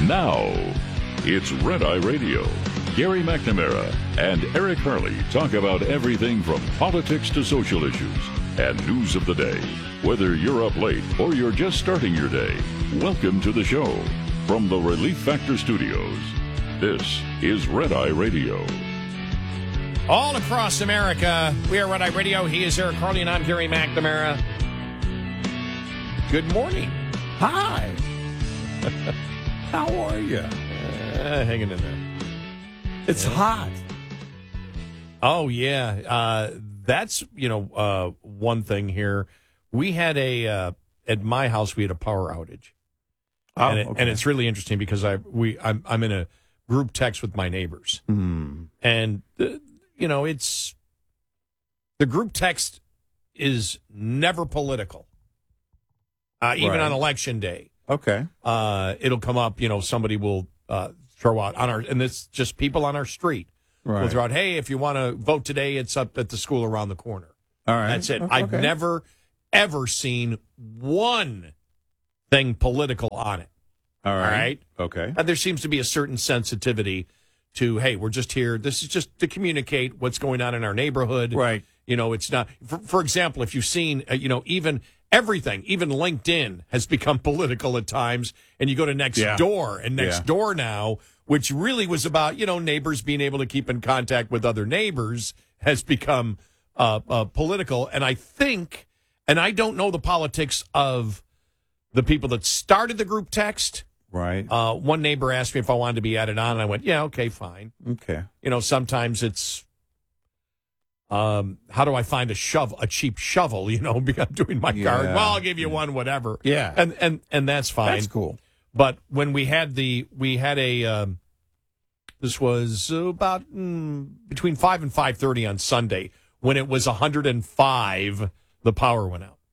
Now, it's Red Eye Radio. Gary McNamara and Eric Harley talk about everything from politics to social issues and news of the day. Whether you're up late or you're just starting your day, welcome to the show. From the Relief Factor Studios, this is Red Eye Radio. All across America, we are Red Eye Radio. He is Eric Harley, and I'm Gary McNamara. Good morning. Hi. How are you? Hanging in there. It's hot. Oh, yeah. That's, one thing here. We had at my house, we had a power outage. Oh, and it's really interesting because I'm in a group text with my neighbors. Mm. And, it's the group text is never political, even on election day. Okay. It'll come up, somebody will throw out and it's just people on our street. Right. Will throw out, hey, if you want to vote today, it's up at the school around the corner. All right. That's it. Okay. I've never, ever seen one thing political on it. All right. All right? Okay. And there seems to be a certain sensitivity to, hey, we're just here. This is just to communicate what's going on in our neighborhood. Right. It's not, for example, if you've seen, even everything, even LinkedIn has become political at times. And you go to Nextdoor, and Nextdoor now, which really was about, neighbors being able to keep in contact with other neighbors, has become political. And I think, and I don't know the politics of the people that started the group text. Right. One neighbor asked me if I wanted to be added on, and I went, yeah, okay, fine. Okay. Sometimes it's, how do I find a cheap shovel, because I'm doing my garden? Well, I'll give you one, whatever. Yeah. And that's fine. That's cool. But when this was about between 5 and 5:30 on Sunday, when it was 105, the power went out.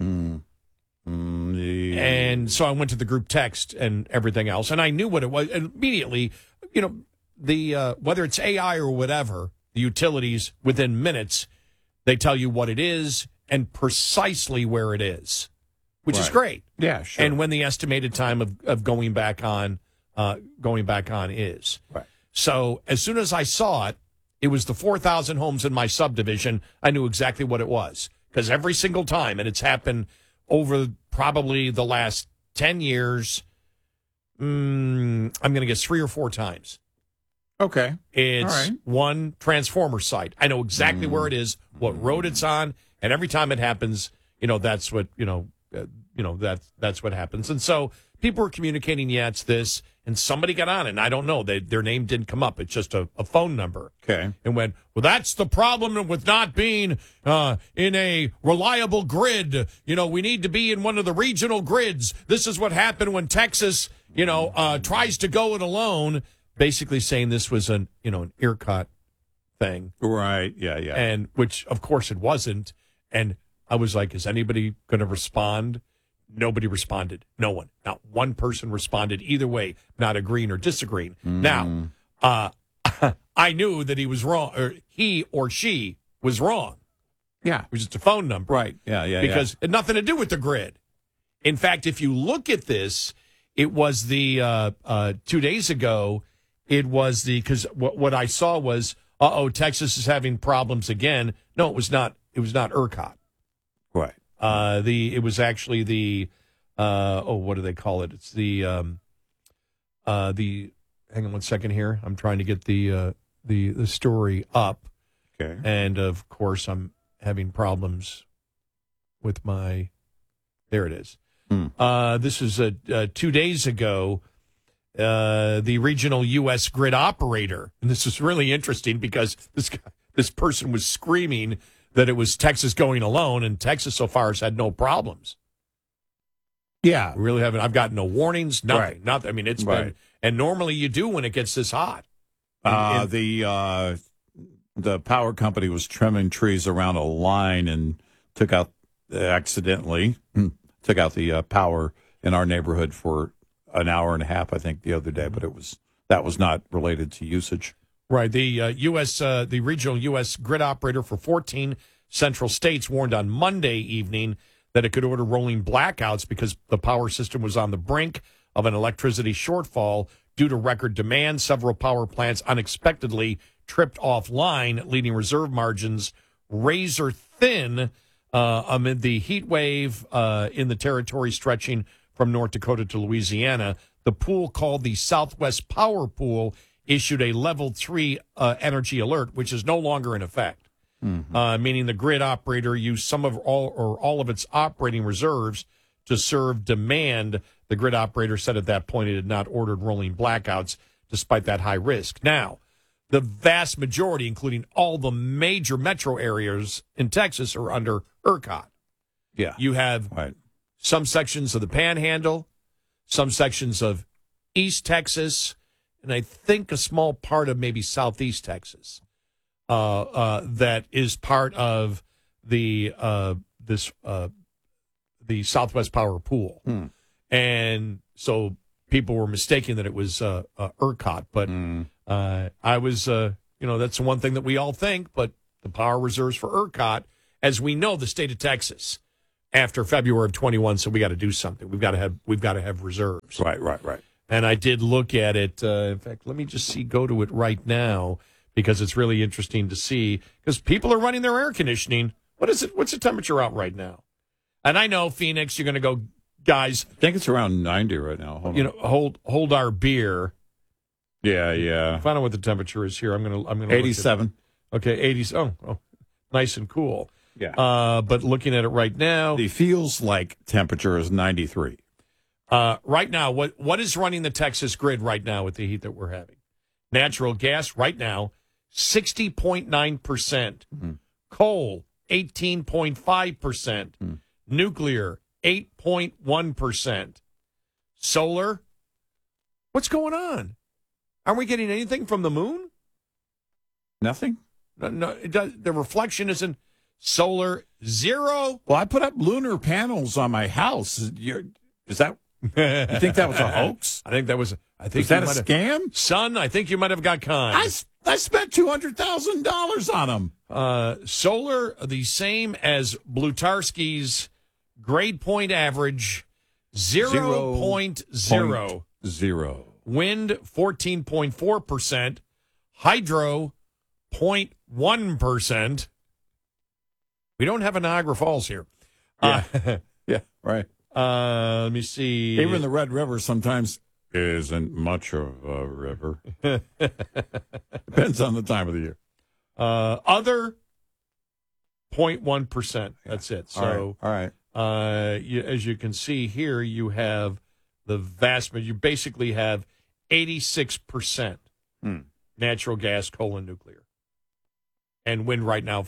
And so I went to the group text and everything else, and I knew what it was. And immediately, whether it's AI or whatever, the utilities, within minutes, they tell you what it is and precisely where it is, which is great. Yeah, sure. And when the estimated time of going back on is. Right. So as soon as I saw it, it was the 4,000 homes in my subdivision. I knew exactly what it was, because every single time, and it's happened over probably the last 10 years, I'm going to guess 3 or 4 times. Okay. It's all right. One transformer site. I know exactly where it is, what road it's on, and every time it happens, that's what that's what happens. And so people were communicating, yeah, it's this, and somebody got on it, and I don't know, their name didn't come up. It's just a phone number. Okay. And went, well, that's the problem with not being in a reliable grid. We need to be in one of the regional grids. This is what happened when Texas, tries to go it alone. Basically saying this was an ERCOT thing. Right. Yeah. Yeah. And which, of course, it wasn't. And I was like, is anybody going to respond? Nobody responded. No one. Not one person responded either way, not agreeing or disagreeing. Now, I knew that he was wrong, or he or she was wrong. Yeah. It was just a phone number. Right. Yeah. Yeah. Because it had nothing to do with the grid. In fact, if you look at this, it was the 2 days ago. It was because what I saw was, Texas is having problems again. No, it was not. It was not ERCOT. Right. It was actually the what do they call it? It's the hang on one second here. I'm trying to get the story up. Okay. And of course I'm having problems with there it is. This is 2 days ago. The regional U.S. grid operator, and this is really interesting because this person was screaming that it was Texas going alone, and Texas so far has had no problems. Yeah. We really haven't. I've got no warnings, nothing. Right. Nothing. I mean, it's been, and normally you do when it gets this hot. The power company was trimming trees around a line and accidentally took out the power in our neighborhood for an hour and a half, I think, the other day, but that was not related to usage. Right. The regional U.S. grid operator for 14 central states warned on Monday evening that it could order rolling blackouts because the power system was on the brink of an electricity shortfall due to record demand. Several power plants unexpectedly tripped offline, leaving reserve margins razor thin amid the heat wave in the territory stretching from North Dakota to Louisiana. The pool, called the Southwest Power Pool, issued a level 3 energy alert, which is no longer in effect, meaning the grid operator used some of all of its operating reserves to serve demand. The grid operator said at that point it had not ordered rolling blackouts despite that high risk. Now, the vast majority, including all the major metro areas in Texas, are under ERCOT. Yeah. You have some sections of the Panhandle, some sections of East Texas, and I think a small part of maybe Southeast Texas that is part of the Southwest Power Pool. And so people were mistaking that it was ERCOT, but I was, that's one thing that we all think, but the power reserves for ERCOT, as we know, the state of Texas after February of 21, so we got to do something. We've got to have reserves. Right. And I did look at it. In fact, let me just go to it right now because it's really interesting to see because people are running their air conditioning. What is it? What's the temperature out right now? And I know Phoenix, you're going to go, guys. I think it's around 90 right now. Hold our beer. Yeah. Find out what the temperature is here. I'm gonna 87. Okay, 80. Oh, nice and cool. Yeah. But looking at it right now, the feels like temperature is 93. Right now, what is running the Texas grid right now with the heat that we're having? Natural gas right now, 60.9%. Coal, 18.5%. Nuclear, 8.1%. Solar, what's going on? Aren't we getting anything from the moon? Nothing? No, the reflection isn't. Solar, 0. Well, I put up lunar panels on my house. Is that... You think that was a hoax? I think that was... Is that a scam? Son, I think you might have got conned. I spent $200,000 on them. Solar, the same as Blutarski's grade point average, 0.0. 0. Wind, 14.4%. Hydro, 0.1%. We don't have a Niagara Falls here. Yeah, right. Let me see. Even the Red River sometimes isn't much of a river. Depends on the time of the year. Other, 0.1%. That's it. So, all right. As you can see here, you have the vast majority. You basically have 86% natural gas, coal, and nuclear. And wind right now,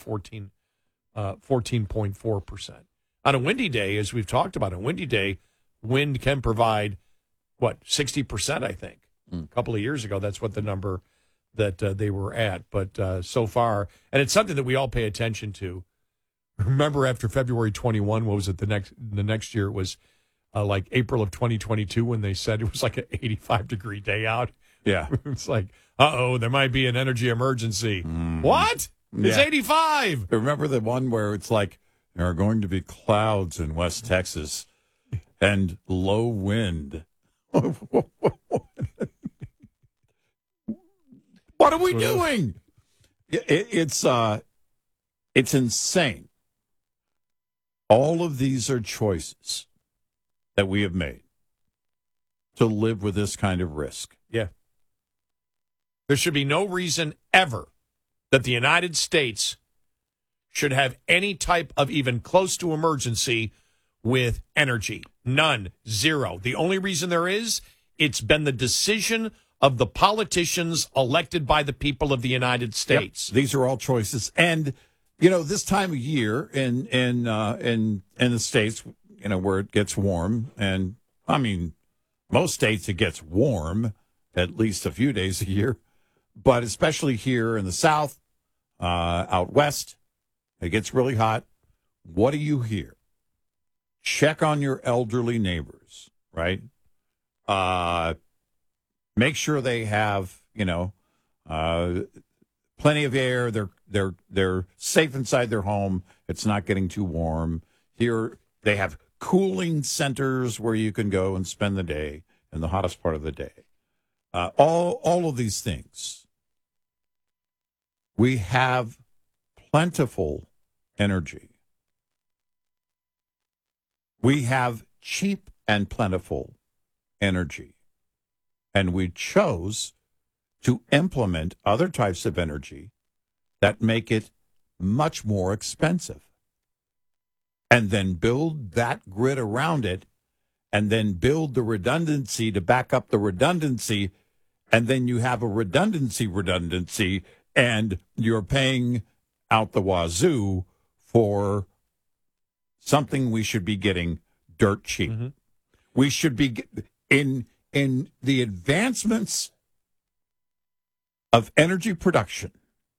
14.4%. On a windy day, as we've talked about, wind can provide, 60%, I think. A couple of years ago, that's what the number that they were at. But so far, and it's something that we all pay attention to. Remember after February 21, what was it? The next year it was like April of 2022 when they said it was like an 85-degree day out. Yeah. It's like, there might be an energy emergency. What? It's 85. Remember the one where it's like, there are going to be clouds in West Texas and low wind. What are we doing? It's insane. All of these are choices that we have made to live with this kind of risk. Yeah. There should be no reason ever that the United States should have any type of even close to emergency with energy. None. 0. The only reason there is, it's been the decision of the politicians elected by the people of the United States. Yep. These are all choices. And, this time of year in the States, where it gets warm, and I mean, most states it gets warm at least a few days a year, but especially here in the South, out west, it gets really hot. What do you hear? Check on your elderly neighbors, right? Make sure they have, plenty of air. They're safe inside their home. It's not getting too warm. Here they have cooling centers where you can go and spend the day. in the hottest part of the day. All of these things. We have plentiful energy. We have cheap and plentiful energy. And we chose to implement other types of energy that make it much more expensive. And then build that grid around it, and then build the redundancy to back up the redundancy, and then you have a redundancy, and you're paying out the wazoo for something we should be getting dirt cheap. Mm-hmm. We should be in the advancements of energy production.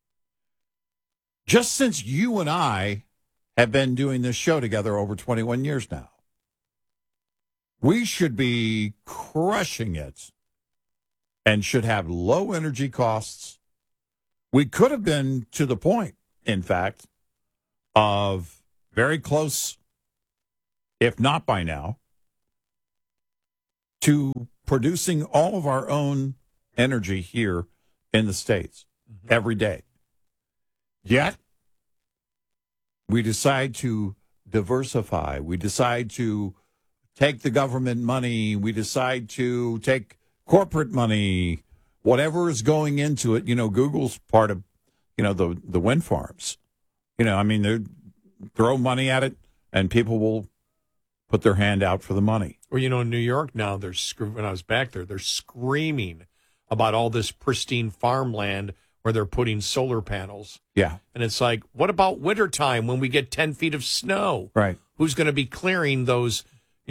Just since you and I have been doing this show together over 21 years now, we should be crushing it and should have low energy costs. We could have been to the point, in fact, of very close, if not by now, to producing all of our own energy here in the States every day. Yet, we decide to diversify. We decide to take the government money. We decide to take corporate money, whatever is going into it. You know, Google's part of, the wind farms. They throw money at it, and people will put their hand out for the money. Well, in New York now, when I was back there, they're screaming about all this pristine farmland where they're putting solar panels. Yeah. And it's like, what about wintertime when we get 10 feet of snow? Right. Who's going to be clearing those,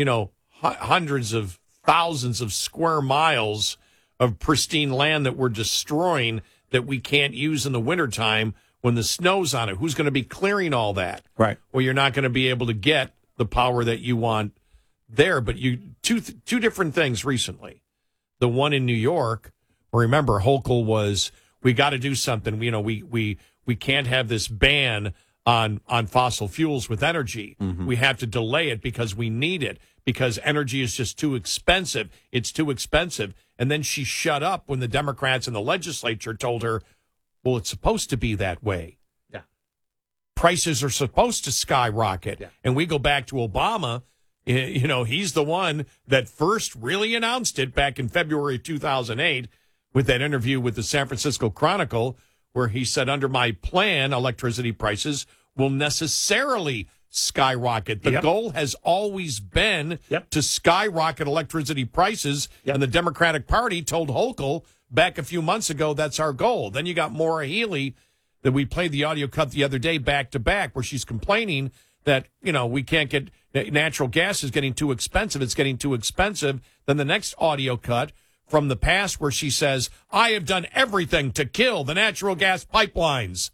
hundreds of thousands of square miles of pristine land that we're destroying that we can't use in the wintertime when the snow's on it? Who's going to be clearing all that? Right. Well, you're not going to be able to get the power that you want there. But two different things recently. The one in New York, remember, Hochul was, we got to do something. We can't have this ban on fossil fuels with energy. Mm-hmm. We have to delay it because we need it, because energy is just too expensive. It's too expensive. And then she shut up when the Democrats in the legislature told her, well, it's supposed to be that way. Yeah. Prices are supposed to skyrocket. Yeah. And we go back to Obama. He's the one that first really announced it back in February 2008 with that interview with the San Francisco Chronicle, where he said, under my plan, electricity prices will necessarily skyrocket. The goal has always been to skyrocket electricity prices, and the Democratic Party told Hochul back a few months ago that's our goal. Then you got Maura Healey, that we played the audio cut the other day back to back, where she's complaining that, we can't get, natural gas is getting too expensive. It's getting too expensive. Then the next audio cut from the past where she says, I have done everything to kill the natural gas pipelines.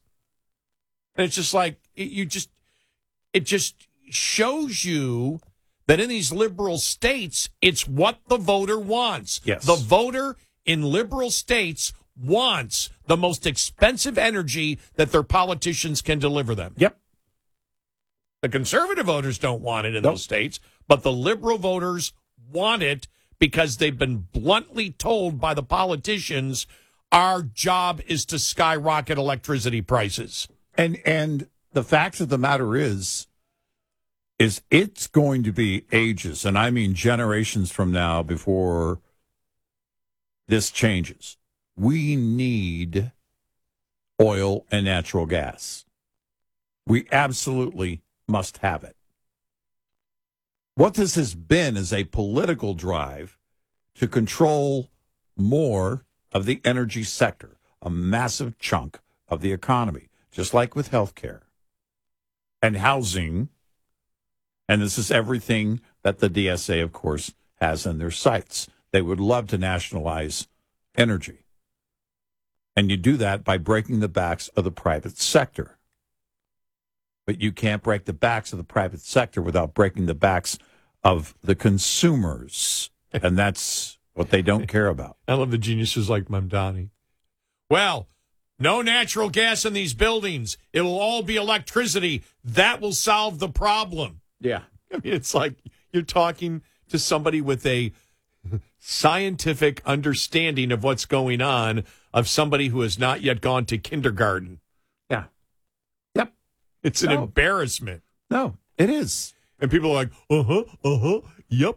And it's just like, it just shows you that in these liberal states, it's what the voter wants. Yes. The voter in liberal states wants the most expensive energy that their politicians can deliver them. Yep. The conservative voters don't want it in those states, but the liberal voters want it because they've been bluntly told by the politicians, our job is to skyrocket electricity prices. And the fact of the matter is it's going to be ages, and I mean generations from now, before this changes. We need oil and natural gas. We absolutely must have it. What this has been is a political drive to control more of the energy sector, a massive chunk of the economy, just like with healthcare and housing. And this is everything that the DSA, of course, has in their sights. They would love to nationalize energy. And you do that by breaking the backs of the private sector. But you can't break the backs of the private sector without breaking the backs of the consumers. And that's what they don't care about. I love the geniuses like Mamdani. Well, no natural gas in these buildings. It'll all be electricity. That will solve the problem. Yeah. I mean, it's like you're talking to somebody with a scientific understanding of what's going on of somebody who has not yet gone to kindergarten. Yeah. Yep. It's an embarrassment. No, it is. And people are like, yep.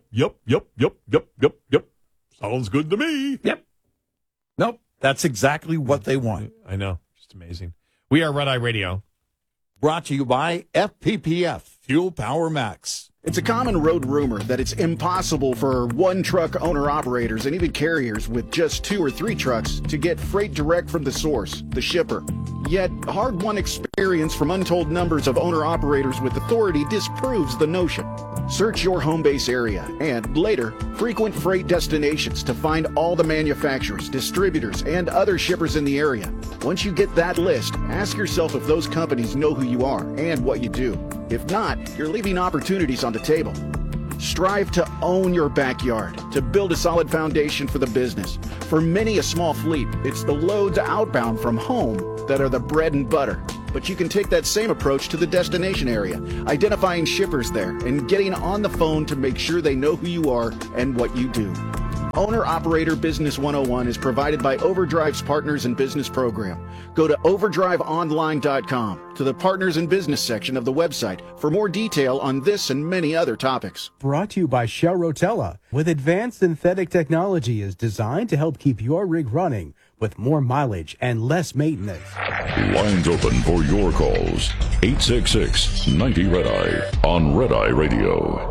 Sounds good to me. Yep. Nope. That's exactly what they want. I know. Just amazing. We are Red Eye Radio. Brought to you by FPPF, Fuel Power Max. It's a common road rumor that it's impossible for one-truck owner-operators and even carriers with just 2 or 3 trucks to get freight direct from the source, the shipper. Yet, hard-won experience from untold numbers of owner-operators with authority disproves the notion. Search your home base area and, later, frequent freight destinations to find all the manufacturers, distributors, and other shippers in the area. Once you get that list, ask yourself if those companies know who you are and what you do. If not, you're leaving opportunities on the table. Strive to own your backyard, to build a solid foundation for the business. For many a small fleet, it's the loads outbound from home that are the bread and butter. But you can take that same approach to the destination area, identifying shippers there and getting on the phone to make sure they know who you are and what you do. Owner-Operator Business 101 is provided by Overdrive's Partners in Business program. Go to overdriveonline.com to the Partners in Business section of the website for more detail on this and many other topics. Brought to you by Shell Rotella. With advanced synthetic technology is designed to help keep your rig running with more mileage and less maintenance. Lines open for your calls. 866-90-RED-EYE on Red Eye Radio.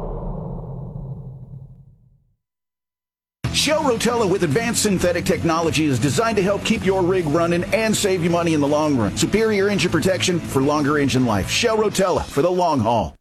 Shell Rotella with advanced synthetic technology is designed to help keep your rig running and save you money in the long run. Superior engine protection for longer engine life. Shell Rotella for the long haul.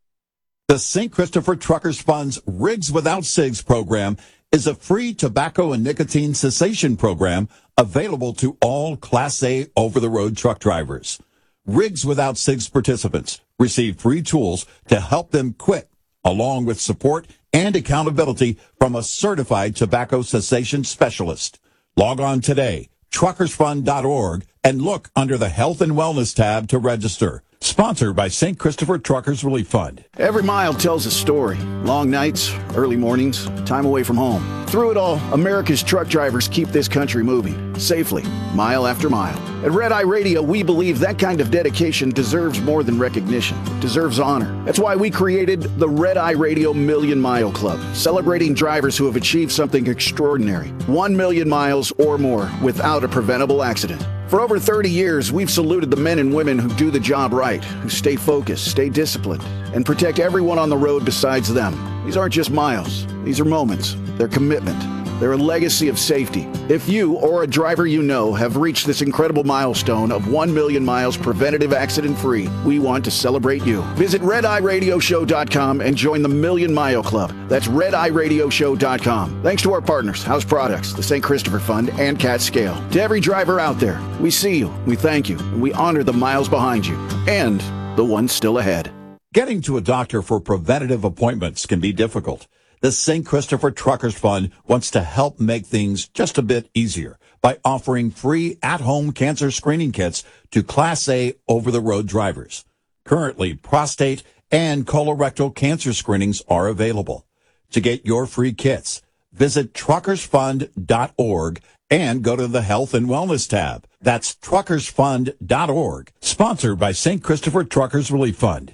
The St. Christopher Truckers Fund's Rigs Without Cigs program is a free tobacco and nicotine cessation program available to all Class A over-the-road truck drivers. Rigs Without Cigs participants receive free tools to help them quit, along with support and accountability from a certified tobacco cessation specialist. Log on today, truckersfund.org, and look under the Health and Wellness tab to register. Sponsored by St. Christopher Truckers Relief Fund. Every mile tells a story. Long nights, early mornings, time away from home. Through it all, America's truck drivers keep this country moving, safely, mile after mile. At Red Eye Radio, we believe that kind of dedication deserves more than recognition. It deserves honor. That's why we created the Red Eye Radio Million Mile Club, celebrating drivers who have achieved something extraordinary. 1 million miles or more without a preventable accident. For over 30 years, we've saluted the men and women who do the job right, who stay focused, stay disciplined, and protect everyone on the road besides them. These aren't just miles. These are moments. They're commitment. They're a legacy of safety. If you or a driver you know have reached this incredible milestone of 1 million miles preventative accident-free, we want to celebrate you. Visit RedEyeRadioShow.com and join the Million Mile Club. That's RedEyeRadioShow.com. Thanks to our partners, House Products, the St. Christopher Fund, and Cat Scale. To every driver out there, we see you, we thank you, and we honor the miles behind you and the ones still ahead. Getting to a doctor for preventative appointments can be difficult. The St. Christopher Truckers Fund wants to help make things just a bit easier by offering free at-home cancer screening kits to Class A over-the-road drivers. Currently, prostate and colorectal cancer screenings are available. To get your free kits, visit truckersfund.org and go to the Health and Wellness tab. That's truckersfund.org, sponsored by St. Christopher Truckers Relief Fund.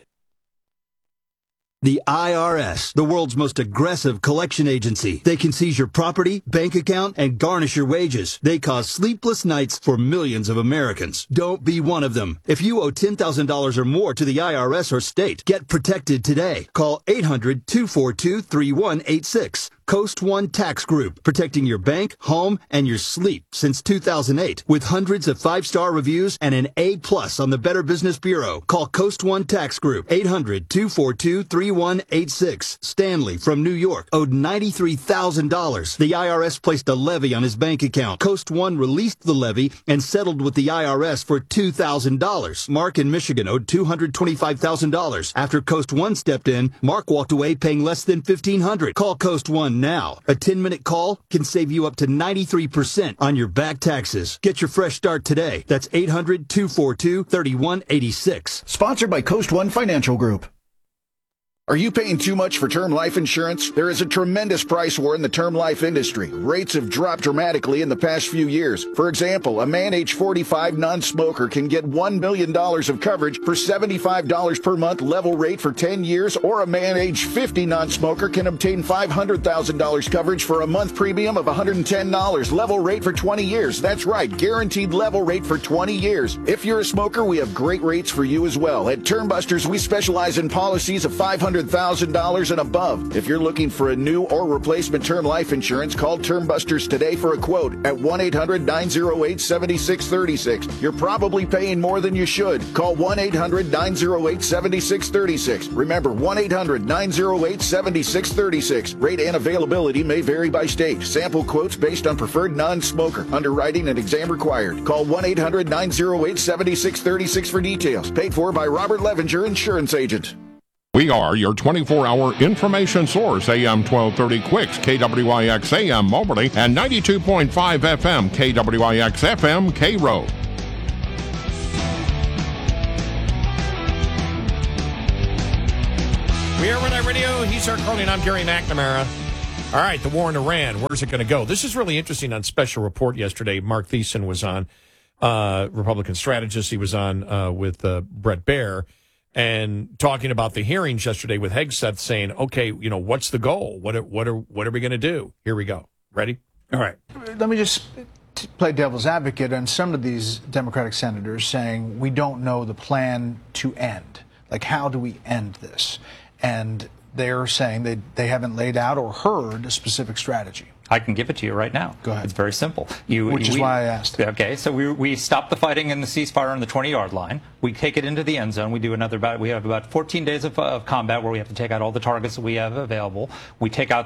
The IRS, the world's most aggressive collection agency. They can seize your property, bank account, and garnish your wages. They cause sleepless nights for millions of Americans. Don't be one of them. If you owe $10,000 or more to the IRS or state, get protected today. Call 800-242-3186. Coast One Tax Group, protecting your bank, home, and your sleep since 2008. With hundreds of 5-star reviews and an A+ on the Better Business Bureau. Call Coast One Tax Group, 800-242-3186. Stanley from New York owed $93,000. The IRS placed a levy on his bank account. Coast One released the levy and settled with the IRS for $2,000. Mark in Michigan owed $225,000. After Coast One stepped in, Mark walked away paying less than $1,500. Call Coast One now. A 10-minute call can save you up to 93% on your back taxes. Get your fresh start today. That's 800-242-3186. Sponsored by Coast One Financial Group. Are you paying too much for term life insurance? There is a tremendous price war in the term life industry. Rates have dropped dramatically in the past few years. For example, a man age 45 non-smoker can get $1 million of coverage for $75 per month level rate for 10 years, or a man age 50 non-smoker can obtain $500,000 coverage for a month premium of $110 level rate for 20 years. That's right, guaranteed level rate for 20 years. If you're a smoker, we have great rates for you as well. At Term Busters, we specialize in policies of $500,000 and above. If you're looking for a new or replacement term life insurance, call Term Busters today for a quote at 1-800-908-7636. You're probably paying more than you should. Call 1-800-908-7636. Remember, 1-800-908-7636. Rate and availability may vary by state. Sample quotes based on preferred non-smoker. Underwriting and exam required. Call 1-800-908-7636 for details. Paid for by Robert Levenger, Insurance Agent. We are your 24-hour information source, AM 1230 Quicks, KWIX AM Moberly, and 92.5 FM, KWIX FM, Cairo. We are Red Eye Radio. He's Eric Carly, and I'm Gary McNamara. All right, the war in Iran, where's it going to go? This is really interesting. On Special Report yesterday, Mark Thiessen was on, Republican strategist. He was on with Bret Baier, and talking about the hearings yesterday with Hegseth, saying, okay, what's the goal? What are we going to do? Here we go. Ready? All right. Let me just play devil's advocate on some of these Democratic senators saying we don't know the plan to end. Like, how do we end this? And they're saying they haven't laid out or heard a specific strategy. I can give it to you right now. Go ahead. It's very simple. Which is why I asked. Okay, so we stop the fighting in the ceasefire on the 20-yard line. We take it into the end zone. We do we have about 14 days of combat where we have to take out all the targets that we have available. We took out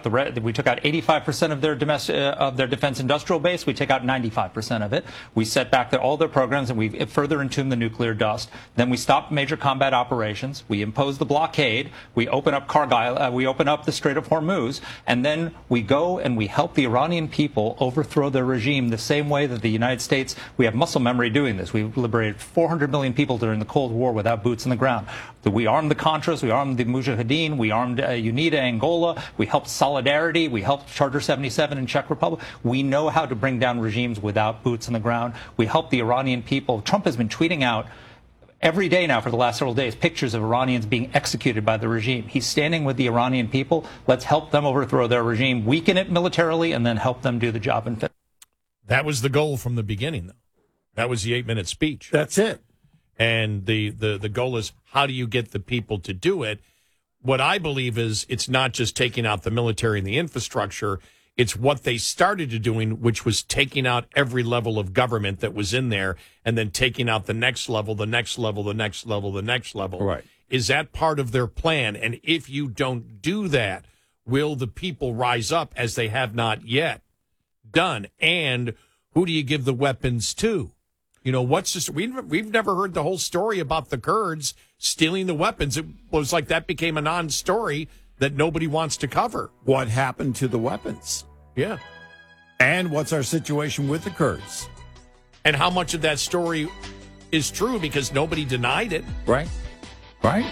85% of their defense industrial base. We take out 95% of it. We set back all their programs, and we further entomb the nuclear dust. Then we stop major combat operations. We impose the blockade. We open up Kargil. We open up the Strait of Hormuz, and then we go and we help the Iranian people overthrow their regime the same way that the United States, we have muscle memory doing this. We liberated 400 million people during the Cold War without boots on the ground. We armed the Contras, we armed the Mujahideen, we armed UNITA Angola, we helped Solidarity, we helped Charter 77 in Czech Republic. We know how to bring down regimes without boots on the ground. We help the Iranian people. Trump has been tweeting out every day now for the last several days pictures of Iranians being executed by the regime. He's standing with the Iranian people. Let's help them overthrow their regime, weaken it militarily, and then help them do the job. That was the goal from the beginning, though. That was the 8-minute speech. That's it. And the goal is, how do you get the people to do it? What I believe is it's not just taking out the military and the infrastructure. It's what they started doing, which was taking out every level of government that was in there, and then taking out the next level, the next level, the next level, the next level. Right. Is that part of their plan? And if you don't do that, will the people rise up as they have not yet done? And who do you give the weapons to? What's this? We've never heard the whole story about the Kurds stealing the weapons. It was like that became a non-story that nobody wants to cover. What happened to the weapons? Yeah. And what's our situation with the Kurds? And how much of that story is true, because nobody denied it. Right. Right.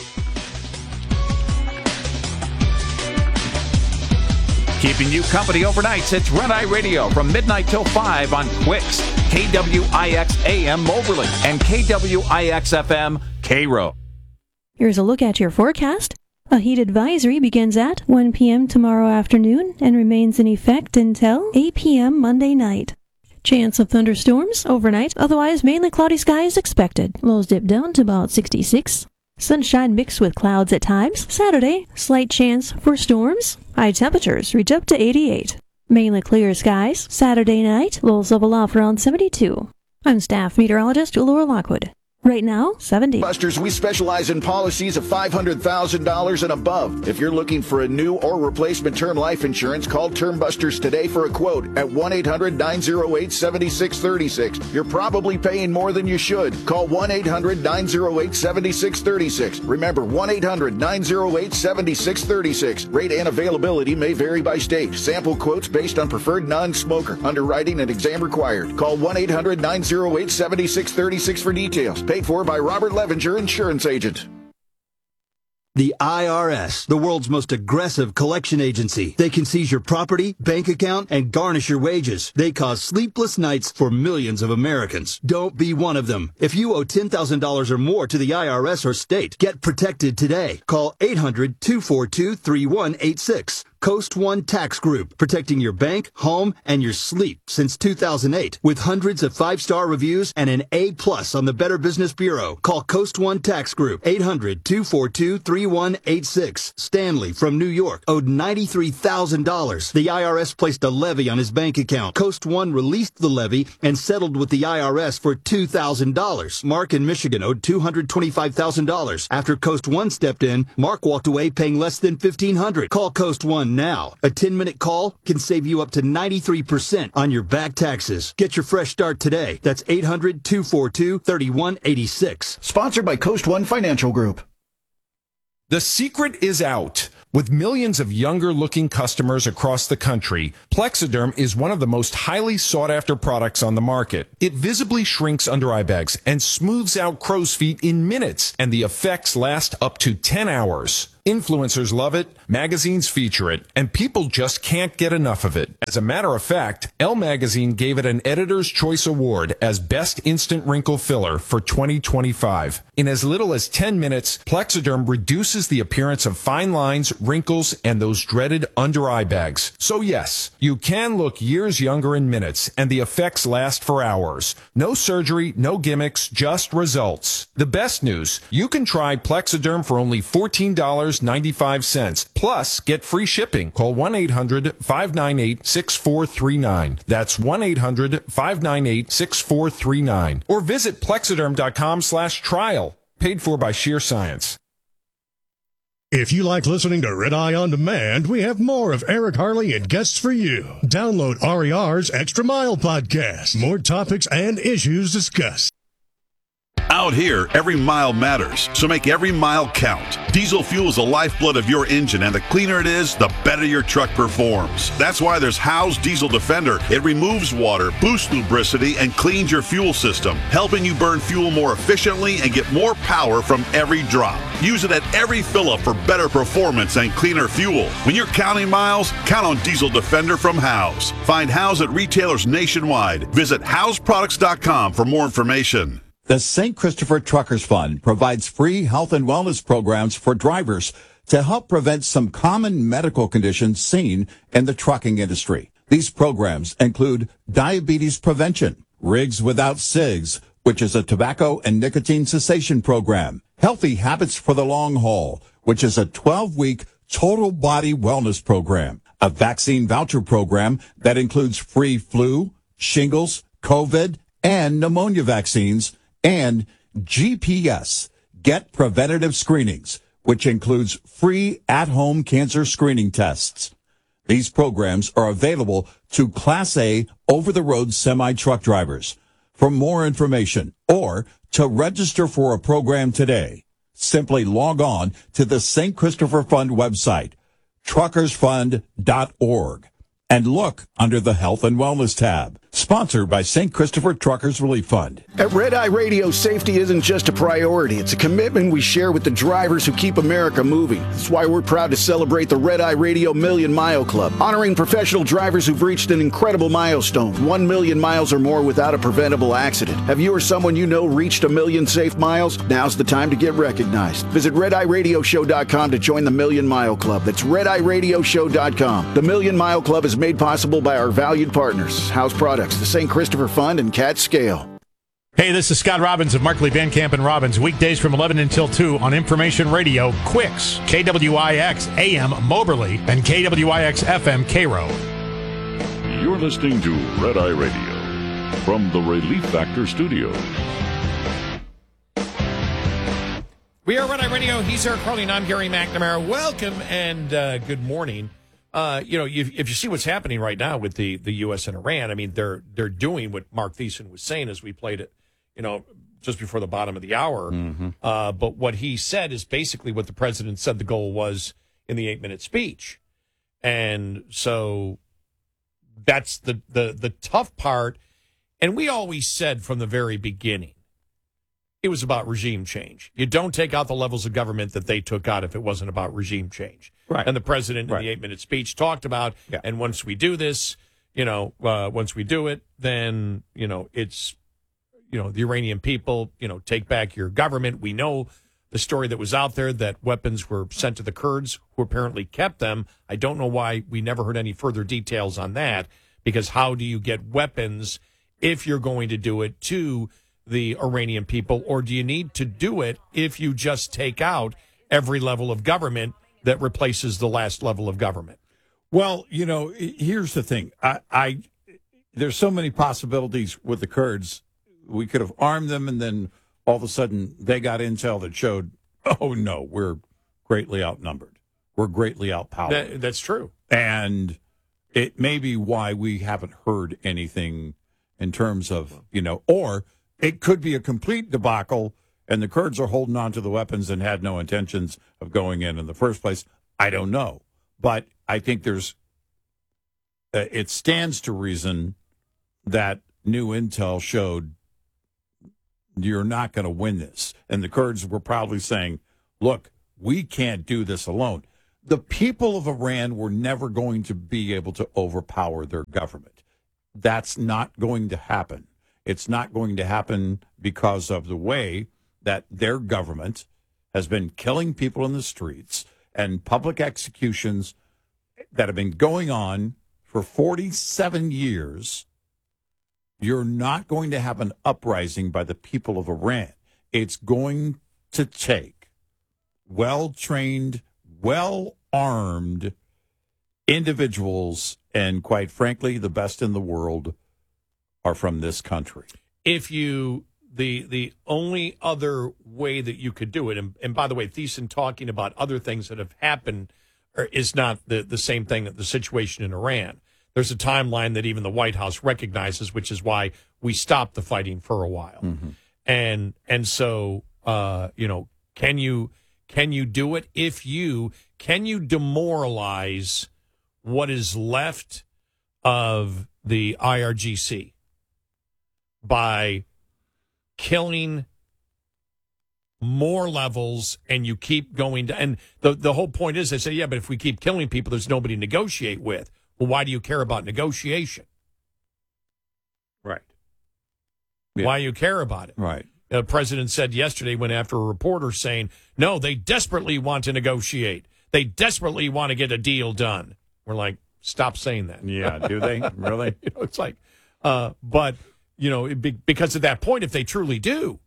Keeping you company overnights, it's Red Eye Radio from midnight till 5 on Quicks, KWIX AM Moberly, and KWIX FM Cairo. Here's a look at your forecast. A heat advisory begins at 1 p.m. tomorrow afternoon and remains in effect until 8 p.m. Monday night. Chance of thunderstorms overnight, otherwise mainly cloudy skies expected. Lows dip down to about 66. Sunshine mixed with clouds at times. Saturday, slight chance for storms. High temperatures reach up to 88. Mainly clear skies. Saturday night, lows level off around 72. I'm staff meteorologist Laura Lockwood. Right now, 70. Busters, we specialize in policies of $500,000 and above. If you're looking for a new or replacement term life insurance, call Term Busters today for a quote at 1-800-908-7636. You're probably paying more than you should. Call 1-800-908-7636. Remember, 1-800-908-7636. Rate and availability may vary by state. Sample quotes based on preferred non-smoker. Underwriting and exam required. Call 1-800-908-7636 for details. Paid for by Robert Levenger, Insurance Agent. The IRS, the world's most aggressive collection agency. They can seize your property, bank account, and garnish your wages. They cause sleepless nights for millions of Americans. Don't be one of them. If you owe $10,000 or more to the IRS or state, get protected today. Call 800-242-3186. Coast One Tax Group, protecting your bank, home, and your sleep since 2008. With hundreds of 5-star reviews and an A+ on the Better Business Bureau. Call Coast One Tax Group, 800-242-3186. Stanley from New York owed $93,000. The IRS placed a levy on his bank account. Coast One released the levy and settled with the IRS for $2,000. Mark in Michigan owed $225,000. After Coast One stepped in, Mark walked away paying less than $1,500. Call Coast One now. A 10-minute call can save you up to 93% on your back taxes. Get your fresh start today. That's 800-242-3186. Sponsored by Coast One Financial Group. The secret is out. With millions of younger-looking customers across the country, Plexiderm is one of the most highly sought-after products on the market. It visibly shrinks under-eye bags and smooths out crow's feet in minutes, and the effects last up to 10 hours. Influencers love it, magazines feature it, and people just can't get enough of it. As a matter of fact, Elle Magazine gave it an Editor's Choice Award as Best Instant Wrinkle Filler for 2025. In as little as 10 minutes, Plexiderm reduces the appearance of fine lines, wrinkles, and those dreaded under-eye bags. So yes, you can look years younger in minutes, and the effects last for hours. No surgery, no gimmicks, just results. The best news, you can try Plexiderm for only $14.95. Plus, get free shipping. Call 1-800-598-6439. That's 1-800-598-6439. Or visit plexiderm.com/trial. Paid for by Sheer Science. If you like listening to Red Eye On Demand, we have more of Eric Harley and guests for you. Download RER's Extra Mile podcast. More topics and issues discussed. Out here, every mile matters, so make every mile count. Diesel fuel is the lifeblood of your engine, and the cleaner it is, the better your truck performs. That's why there's Howe's Diesel Defender. It removes water, boosts lubricity, and cleans your fuel system, helping you burn fuel more efficiently and get more power from every drop. Use it at every fill-up for better performance and cleaner fuel. When you're counting miles, count on Diesel Defender from Howe's. Find Howe's at retailers nationwide. Visit Howe'sProducts.com for more information. The St. Christopher Truckers Fund provides free health and wellness programs for drivers to help prevent some common medical conditions seen in the trucking industry. These programs include diabetes prevention, Rigs Without Cigs, which is a tobacco and nicotine cessation program, Healthy Habits for the Long Haul, which is a 12-week total body wellness program, a vaccine voucher program that includes free flu, shingles, COVID, and pneumonia vaccines, and GPS, Get Preventative Screenings, which includes free at-home cancer screening tests. These programs are available to Class A over-the-road semi-truck drivers. For more information or to register for a program today, simply log on to the St. Christopher Fund website, truckersfund.org, and look under the Health and Wellness tab. Sponsored by St. Christopher Truckers Relief Fund. At Red Eye Radio, safety isn't just a priority. It's a commitment we share with the drivers who keep America moving. That's why we're proud to celebrate the Red Eye Radio Million Mile Club, honoring professional drivers who've reached an incredible milestone, 1 million miles or more without a preventable accident. Have you or someone you know reached 1 million safe miles? Now's the time to get recognized. Visit RedEyeRadioShow.com to join the Million Mile Club. That's RedEyeRadioShow.com. The Million Mile Club is made possible by our valued partners, House Products, the St. Christopher Fund, and Cat Scale. Hey, this is Scott Robbins of Markley, Van Camp, and Robbins, weekdays from 11 until 2 on Information Radio, Quicks, KWIX AM Moberly, and KWIX FM Cairo. You're listening to Red Eye Radio from the Relief Factor Studios. We are Red Eye Radio. He's Eric Harley, and I'm Gary McNamara. Welcome and good morning. If you see what's happening right now with the U.S. and Iran, I mean, they're doing what Mark Thiessen was saying as we played it, just before the bottom of the hour. Mm-hmm. But what he said is basically what the president said the goal was in the 8-minute speech. And so that's the tough part. And we always said from the very beginning, it was about regime change. You don't take out the levels of government that they took out if it wasn't about regime change. Right. And the president in the 8-minute speech talked about, and once we do this, once we do it, then, it's, the Iranian people, take back your government. We know the story that was out there that weapons were sent to the Kurds who apparently kept them. I don't know why we never heard any further details on that, because how do you get weapons if you're going to do it to the Iranian people, or do you need to do it if you just take out every level of government that replaces the last level of government? Well, here's the thing. There's so many possibilities with the Kurds. We could have armed them, and then all of a sudden they got intel that showed, oh, no, we're greatly outnumbered. We're greatly outpowered. That's true. And it may be why we haven't heard anything in terms of, or it could be a complete debacle, and the Kurds are holding on to the weapons and had no intentions of going in the first place. I don't know. But I think it stands to reason that new intel showed you're not going to win this. And the Kurds were probably saying, look, we can't do this alone. The people of Iran were never going to be able to overpower their government. That's not going to happen. It's not going to happen because of the way that their government has been killing people in the streets and public executions that have been going on for 47 years. You're not going to have an uprising by the people of Iran. It's going to take well-trained, well-armed individuals, and quite frankly, the best in the world are from this country. If you, the only other way that you could do it, and by the way, Thiessen talking about other things that have happened is not the same thing, the situation in Iran. There's a timeline that even the White House recognizes, which is why we stopped the fighting for a while. Mm-hmm. And so, can you do it? Can you demoralize what is left of the IRGC by killing more levels, and you keep going to, and the whole point is, they say, yeah, but if we keep killing people, there's nobody to negotiate with. Well, why do you care about negotiation? Right. Yeah. Why you care about it? Right. The president said yesterday, went after a reporter saying, no, they desperately want to negotiate. They desperately want to get a deal done. We're like, stop saying that. Yeah, do they? Really? It's like, but, because at that point, if they truly do,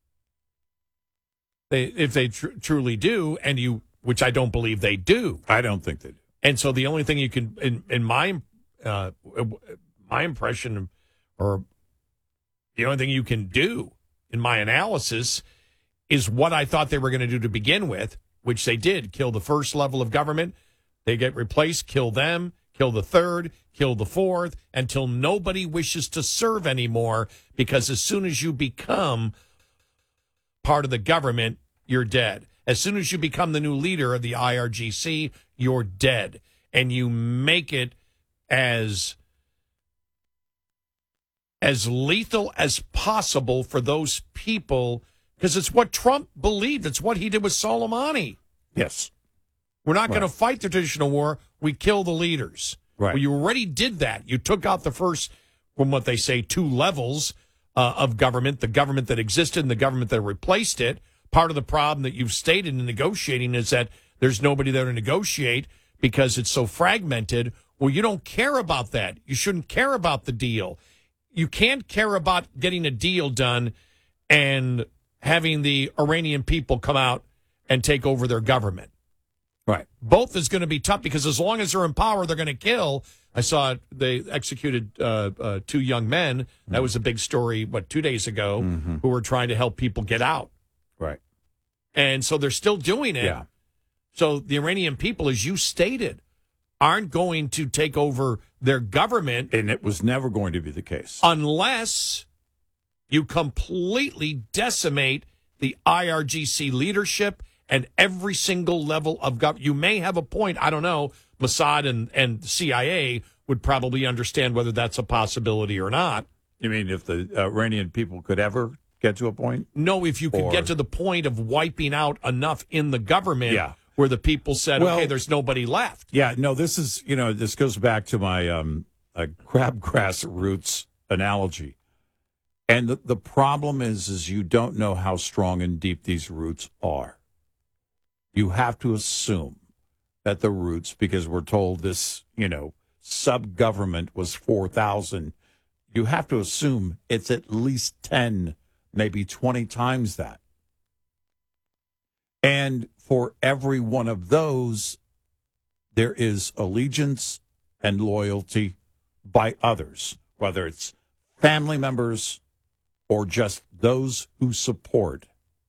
truly do, and which I don't believe they do. I don't think they do. And so the only thing you can, in my impression, or the only thing you can do in my analysis is what I thought they were going to do to begin with, which they did: kill the first level of government. They get replaced, kill them, kill the third, kill the fourth, until nobody wishes to serve anymore, because as soon as you become part of the government, you're dead. As soon as you become the new leader of the IRGC, you're dead. And you make it as lethal as possible for those people, because it's what Trump believed. It's what he did with Soleimani. Yes. We're not going to fight the traditional war. We kill the leaders. Right. Well, you already did that. You took out the first, from what they say, 2 levels of government, the government that existed and the government that replaced it. Part of the problem that you've stated in negotiating is that there's nobody there to negotiate because it's so fragmented. Well, you don't care about that. You shouldn't care about the deal. You can't care about getting a deal done and having the Iranian people come out and take over their government. Right. Both is going to be tough, because as long as they're in power, they're going to kill. I saw they executed 2 young men. That was a big story, 2 days ago, who were trying to help people get out. Right. And so they're still doing it. Yeah. So the Iranian people, as you stated, aren't going to take over their government. And it was never going to be the case. Unless you completely decimate the IRGC leadership and every single level of government. You may have a point. I don't know. Mossad and CIA would probably understand whether that's a possibility or not. You mean if the Iranian people could ever get to a point? No, if you could get to the point of wiping out enough in the government where the people said, okay, there's nobody left. Yeah, no, this is, this goes back to my crabgrass roots analogy. And the problem is you don't know how strong and deep these roots are. You have to assume that the roots, because we're told this, sub-government was 4,000, you have to assume it's at least 10, maybe 20 times that. And for every one of those, there is allegiance and loyalty by others, whether it's family members or just those who support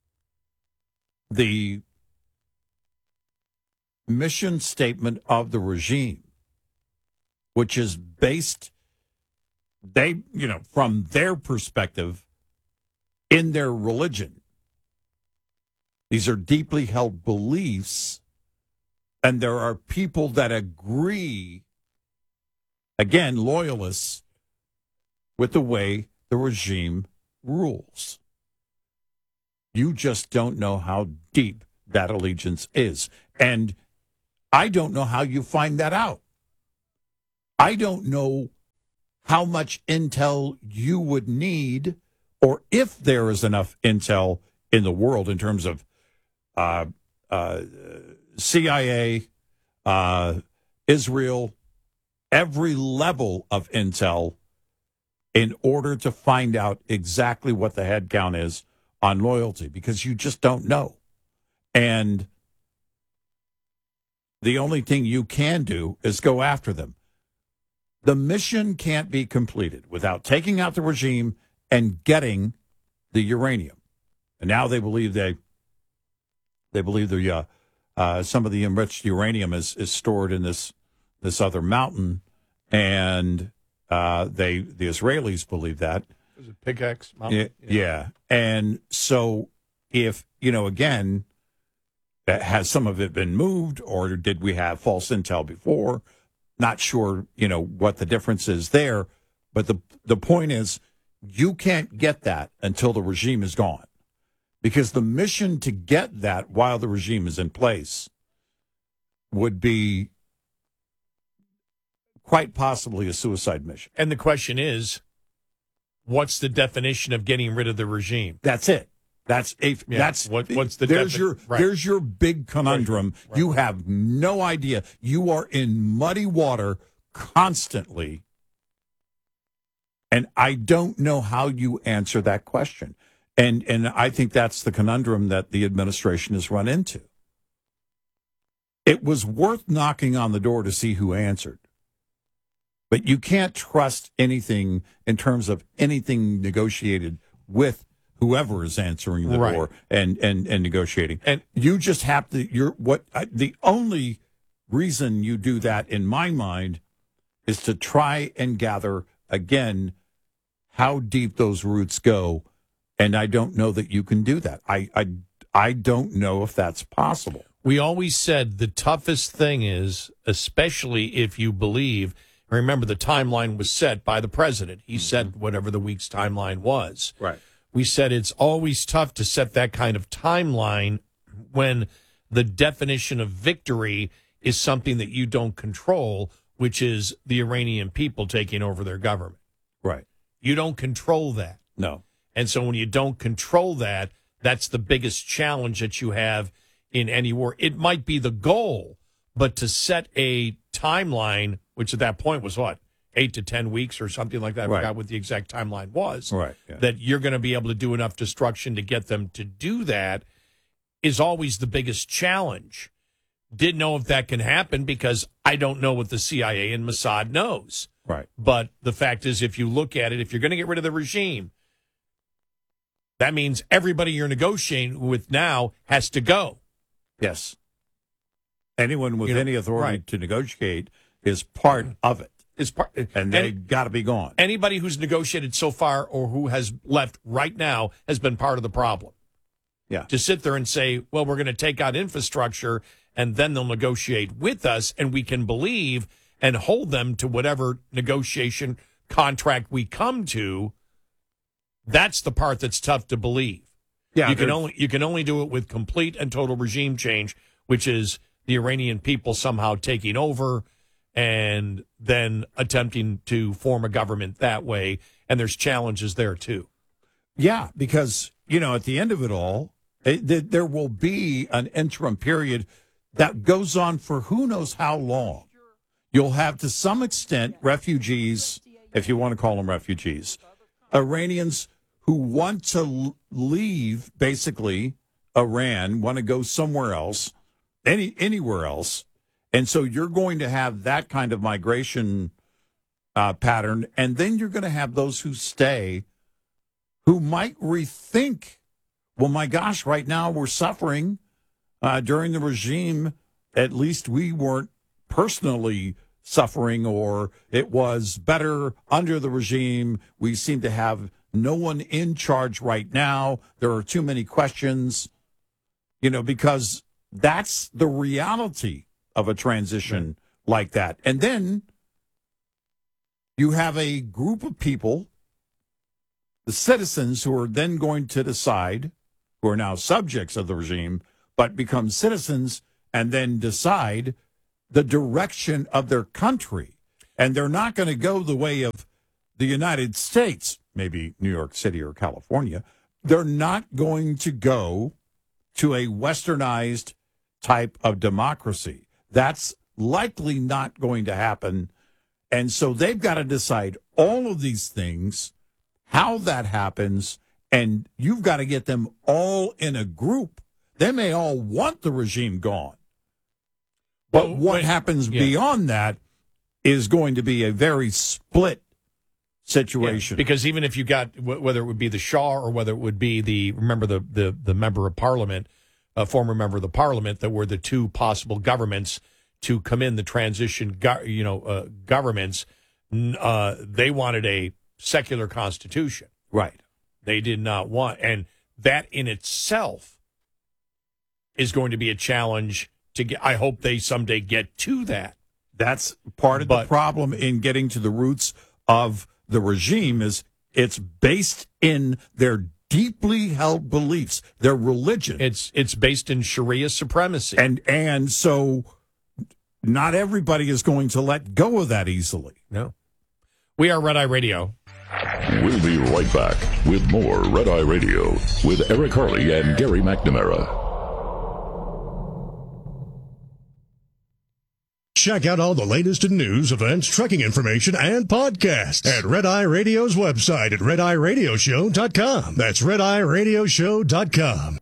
the mission statement of the regime, which is based, from their perspective, in their religion. These are deeply held beliefs, and there are people that agree, again, loyalists, with the way the regime rules. You just don't know how deep that allegiance is. And I don't know how you find that out. I don't know how much intel you would need, or if there is enough intel in the world in terms of CIA, Israel, every level of intel, in order to find out exactly what the head count is on loyalty, because you just don't know. And the only thing you can do is go after them. The mission can't be completed without taking out the regime and getting the uranium. And now they believe the some of the enriched uranium is stored in this other mountain, and the Israelis believe that. Was it Pickaxe Mountain? Yeah. And so if, again, has some of it been moved, or did we have false intel before? Not sure, what the difference is there. But the point is, you can't get that until the regime is gone. Because the mission to get that while the regime is in place would be quite possibly a suicide mission. And the question is, what's the definition of getting rid of the regime? That's it. What's the there's your big conundrum. Right. You have no idea. You are in muddy water constantly, and I don't know how you answer that question. And I think that's the conundrum that the administration has run into. It was worth knocking on the door to see who answered. But you can't trust anything in terms of anything negotiated with whoever is answering the door and negotiating. And you just have to, the only reason you do that, in my mind, is to try and gather, again, how deep those roots go. And I don't know that you can do that. I don't know if that's possible. We always said the toughest thing is, especially if you believe, remember the timeline was set by the president. He said whatever the week's timeline was. Right. We said it's always tough to set that kind of timeline when the definition of victory is something that you don't control, which is the Iranian people taking over their government. Right. You don't control that. No. And so when you don't control that, that's the biggest challenge that you have in any war. It might be the goal, but to set a timeline, which at that point was what, 8 to 10 weeks or something like that. I forgot what the exact timeline was. Right. Yeah. That you're going to be able to do enough destruction to get them to do that is always the biggest challenge. Didn't know if that can happen because I don't know what the CIA and Mossad knows. Right. But the fact is, if you look at it, if you're going to get rid of the regime, that means everybody you're negotiating with now has to go. Yes. Anyone with any authority to negotiate is part of it. And they got to be gone. Anybody who's negotiated so far or who has left right now has been part of the problem. Yeah. To sit there and say, well, we're going to take out infrastructure and then they'll negotiate with us and we can believe and hold them to whatever negotiation contract we come to. That's the part that's tough to believe. Yeah, you can only do it with complete and total regime change, which is the Iranian people somehow taking over and then attempting to form a government that way. And there's challenges there, too. Yeah, because, at the end of it all, there will be an interim period that goes on for who knows how long. You'll have, to some extent, refugees, if you want to call them refugees, Iranians who want to leave, basically, Iran, want to go somewhere else, anywhere else. And so you're going to have that kind of migration pattern. And then you're going to have those who stay who might rethink, well, my gosh, right now we're suffering during the regime. At least we weren't personally suffering, or it was better under the regime. We seem to have no one in charge right now. There are too many questions, because that's the reality of a transition like that. And then you have a group of people, the citizens, who are then going to decide, who are now subjects of the regime, but become citizens and then decide the direction of their country. And they're not going to go the way of the United States, maybe New York City or California. They're not going to go to a westernized type of democracy. That's likely not going to happen. And so they've got to decide all of these things, how that happens, and you've got to get them all in a group. They may all want the regime gone. But what happens beyond that is going to be a very split situation. Yeah, because even if you got, whether it would be the Shah or whether it would be the member of parliament, a former member of the parliament, that were the two possible governments to come in, the transition governments, they wanted a secular constitution. Right. They did not want, and that in itself is going to be a challenge to get. I hope they someday get to that. That's part of the problem in getting to the roots of the regime, is it's based in their deeply held beliefs, their religion. It's based in Sharia supremacy. And so not everybody is going to let go of that easily. No. We are Red Eye Radio. We'll be right back with more Red Eye Radio with Eric Harley and Gary McNamara. Check out all the latest in news, events, trucking information, and podcasts at Red Eye Radio's website at RedEyeRadioshow.com. That's RedEyeRadioshow.com.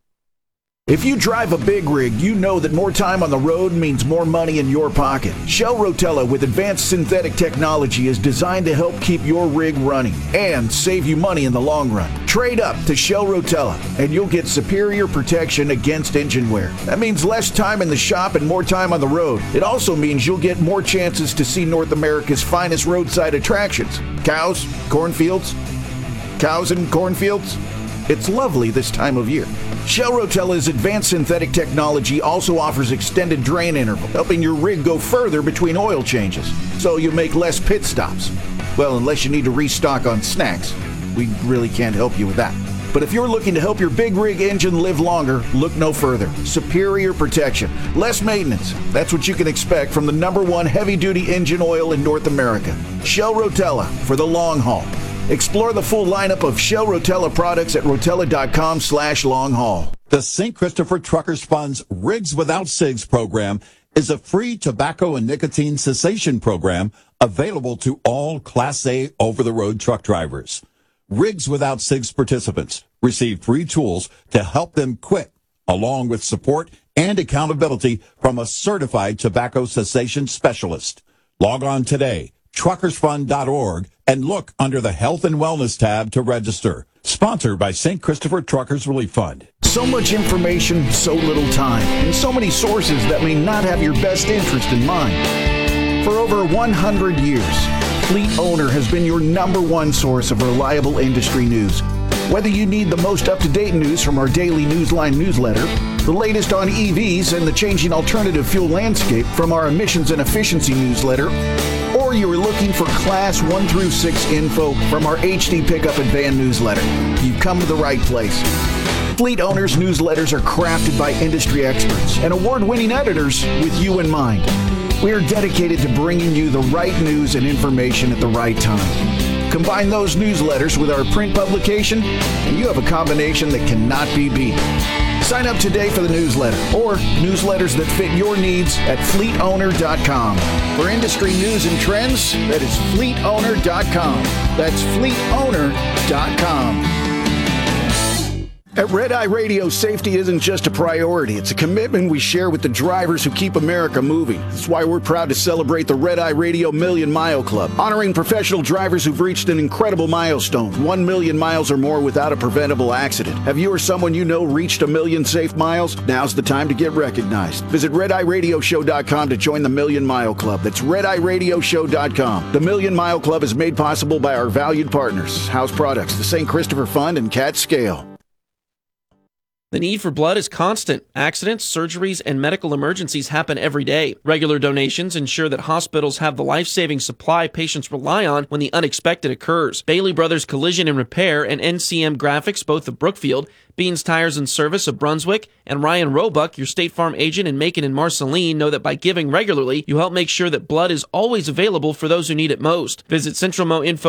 If you drive a big rig, you know that more time on the road means more money in your pocket. Shell Rotella with advanced synthetic technology is designed to help keep your rig running and save you money in the long run. Trade up to Shell Rotella and you'll get superior protection against engine wear. That means less time in the shop and more time on the road. It also means you'll get more chances to see North America's finest roadside attractions. Cows, cornfields, cows and cornfields. It's lovely this time of year. Shell Rotella's advanced synthetic technology also offers extended drain interval, helping your rig go further between oil changes, so you make less pit stops. Well, unless you need to restock on snacks. We really can't help you with that. But if you're looking to help your big rig engine live longer, look no further. Superior protection, less maintenance. That's what you can expect from the #1 heavy-duty engine oil in North America. Shell Rotella for the long haul. Explore the full lineup of Shell Rotella products at rotella.com/long-haul. The St. Christopher Truckers Fund's Rigs Without Cigs program is a free tobacco and nicotine cessation program available to all Class A over-the-road truck drivers. Rigs Without Cigs participants receive free tools to help them quit, along with support and accountability from a certified tobacco cessation specialist. Log on today, truckersfund.org, and look under the Health and Wellness tab to register. Sponsored by St. Christopher Truckers Relief Fund. So much information, so little time, and so many sources that may not have your best interest in mind. For over 100 years, Fleet Owner has been your #1 source of reliable industry news. Whether you need the most up-to-date news from our daily Newsline newsletter, the latest on EVs and the changing alternative fuel landscape from our emissions and efficiency newsletter, or or you are looking for Class 1 through 6 info from our HD Pickup and Van newsletter, you've come to the right place. Fleet Owners newsletters are crafted by industry experts and award-winning editors with you in mind. We are dedicated to bringing you the right news and information at the right time. Combine those newsletters with our print publication, and you have a combination that cannot be beat. Sign up today for the newsletter or newsletters that fit your needs at fleetowner.com. For industry news and trends, that is fleetowner.com. That's fleetowner.com. At Red Eye Radio, safety isn't just a priority. It's a commitment we share with the drivers who keep America moving. That's why we're proud to celebrate the Red Eye Radio Million Mile Club, honoring professional drivers who've reached an incredible milestone, 1 million miles or more without a preventable accident. Have you or someone you know reached 1 million safe miles? Now's the time to get recognized. Visit RedEyeRadioshow.com to join the Million Mile Club. That's RedEyeRadioshow.com. The Million Mile Club is made possible by our valued partners, House Products, the St. Christopher Fund, and Cat Scale. The need for blood is constant. Accidents, surgeries, and medical emergencies happen every day. Regular donations ensure that hospitals have the life-saving supply patients rely on when the unexpected occurs. Bailey Brothers Collision and Repair and NCM Graphics, both of Brookfield, Beans Tires and Service of Brunswick, and Ryan Roebuck, your State Farm agent in Macon and Marceline, know that by giving regularly, you help make sure that blood is always available for those who need it most. Visit Central Mo Info